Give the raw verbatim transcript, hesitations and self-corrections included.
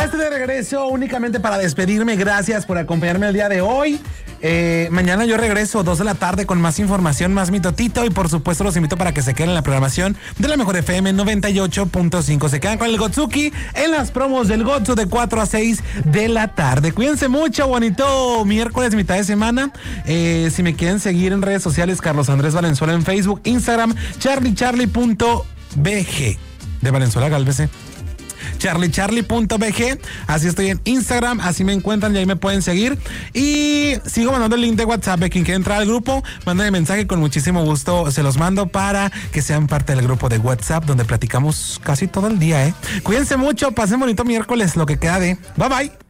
estoy de regreso únicamente para despedirme. Gracias por acompañarme el día de hoy. Eh, mañana yo regreso dos de la tarde con más información, más mitotito, y por supuesto los invito para que se queden en la programación de la Mejor F M noventa y ocho punto cinco. Se quedan con el Gotsuki en las promos del Gotsu de cuatro a seis de la tarde. Cuídense mucho, bonito miércoles, mitad de semana. Eh, si me quieren seguir en redes sociales, Carlos Andrés Valenzuela en Facebook, Instagram, charlie charlie punto b g de Valenzuela Gálvez. charlie charlie punto b g, así estoy en Instagram, así me encuentran y ahí me pueden seguir. Y sigo mandando el link de WhatsApp de quien quiera entrar al grupo, mándame mensaje, con muchísimo gusto se los mando para que sean parte del grupo de WhatsApp donde platicamos casi todo el día, ¿eh? Cuídense mucho, pasen bonito miércoles, lo que queda de. Bye bye.